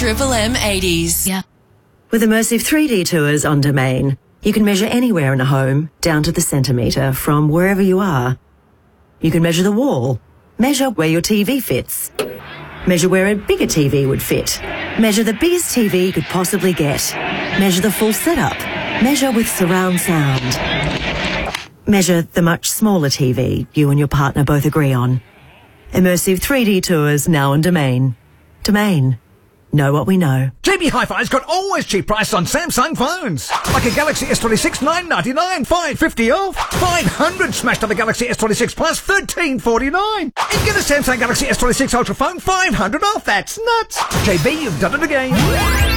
Triple M 80s. Yeah. With immersive 3D tours on Domain, you can measure anywhere in a home, down to the centimetre, from wherever you are. You can measure the wall, measure where your TV fits, measure where a bigger TV would fit, measure the biggest TV you could possibly get, measure the full setup, measure with surround sound, measure the much smaller TV you and your partner both agree on. Immersive 3D tours now on Domain. Domain. Know what we know. JB Hi-Fi's got always cheap prices on Samsung phones. Like a Galaxy S26, $999, $550 off. 500 smashed on the Galaxy S26 Plus, $1349. And get a Samsung Galaxy S26 Ultra phone, $500 off. That's nuts. JB, you've done it again.